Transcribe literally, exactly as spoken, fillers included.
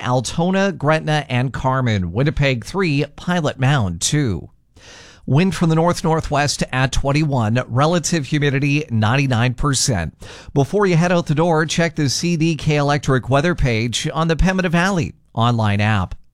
Altona, Gretna, and Carmen. Winnipeg three, Pilot Mound two. Wind from the north-northwest at twenty-one, relative humidity ninety-nine percent. Before you head out the door, check the C D K Electric weather page on the Pembina Valley online app.